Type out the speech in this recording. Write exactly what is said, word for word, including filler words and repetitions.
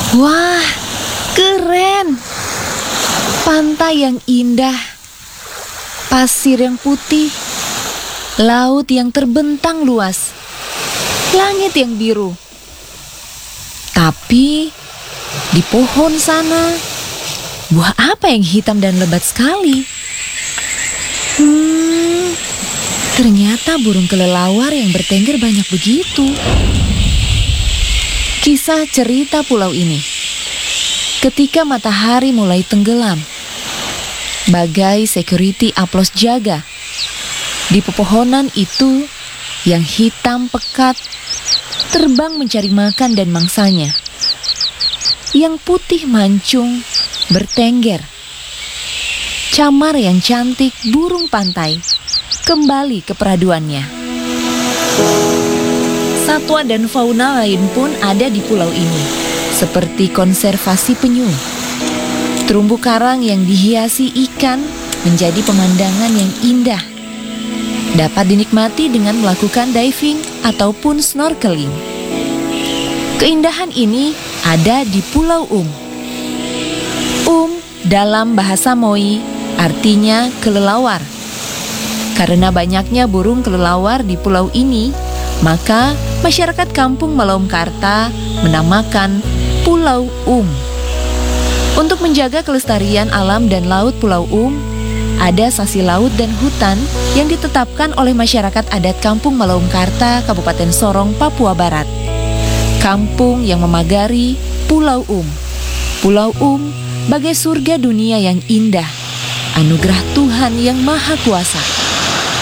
Wah, keren! Pantai yang indah, pasir yang putih, laut yang terbentang luas, langit yang biru. Tapi di pohon sana, buah apa yang hitam dan lebat sekali? Hmm, ternyata burung kelelawar yang bertengger banyak begitu. Kisah cerita pulau ini. Ketika matahari mulai tenggelam, bagai security aplos jaga, di pepohonan itu yang hitam pekat terbang mencari makan dan mangsanya. Yang putih mancung bertengger. Camar yang cantik burung pantai kembali ke peraduannya. Satwa dan fauna lain pun ada di pulau ini, seperti konservasi penyu. Terumbu karang yang dihiasi ikan menjadi pemandangan yang indah. Dapat dinikmati dengan melakukan diving ataupun snorkeling. Keindahan ini ada di Pulau Um. Um dalam bahasa Moi artinya kelelawar. Karena banyaknya burung kelelawar di pulau ini, maka masyarakat kampung Malaumkarta menamakan Pulau Um. Untuk menjaga kelestarian alam dan laut Pulau Um, ada sasi laut dan hutan yang ditetapkan oleh masyarakat adat kampung Malaumkarta, Kabupaten Sorong, Papua Barat. Kampung yang memagari Pulau Um. Pulau Um bagai surga dunia yang indah, anugerah Tuhan yang Maha Kuasa.